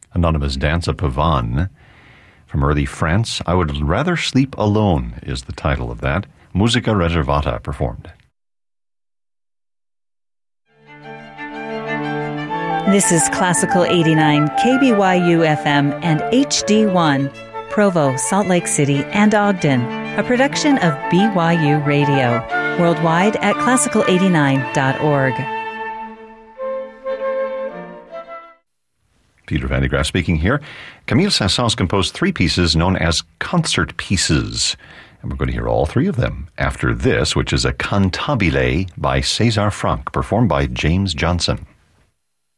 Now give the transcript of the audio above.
Anonymous Dance of Pavane from early France. I Would Rather Sleep Alone is the title of that. Musica Reservata performed. This is Classical 89, KBYU FM and HD1, Provo, Salt Lake City, and Ogden, a production of BYU Radio, worldwide at classical89.org. Peter Van de Graaf speaking here. Camille Saint-Saëns composed 3 pieces known as concert pieces, and we're going to hear all 3 of them after this, which is a cantabile by César Franck, performed by James Johnson.